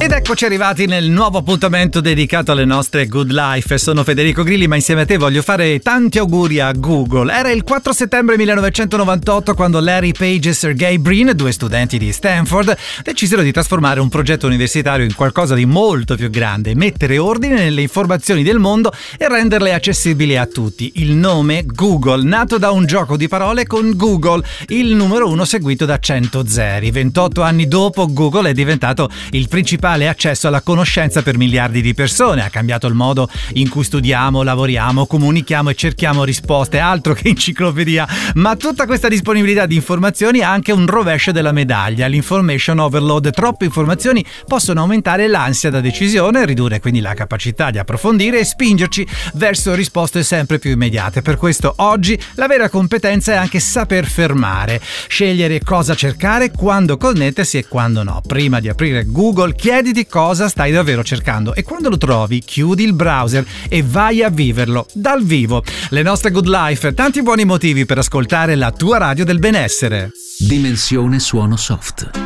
Ed eccoci arrivati nel nuovo appuntamento dedicato alle nostre Good Life. Sono Federico Grilli, ma insieme a te voglio fare tanti auguri a Google. Era il 4 settembre 1998 quando Larry Page e Sergey Brin, due studenti di Stanford, decisero di trasformare un progetto universitario in qualcosa di molto più grande, mettere ordine nelle informazioni del mondo e renderle accessibili a tutti. Il nome Google, nato da un gioco di parole con Google, il numero 1 seguito da 100 zeri. 28 anni dopo, Google è diventato il principale accesso alla conoscenza per miliardi di persone. Ha cambiato il modo in cui studiamo, lavoriamo, comunichiamo e cerchiamo risposte, altro che enciclopedia. Ma tutta questa disponibilità di informazioni ha anche un rovescio della medaglia, l'information overload. Troppe informazioni possono aumentare l'ansia da decisione, ridurre quindi la capacità di approfondire e spingerci verso risposte sempre più immediate. Per questo oggi la vera competenza è anche saper fermare, scegliere cosa cercare, quando connettersi e quando no. Prima di aprire Google, chiediti cosa stai davvero cercando e quando lo trovi, chiudi il browser e vai a viverlo dal vivo. Le nostre Good Life, tanti buoni motivi per ascoltare la tua radio del benessere. Dimensione suono soft.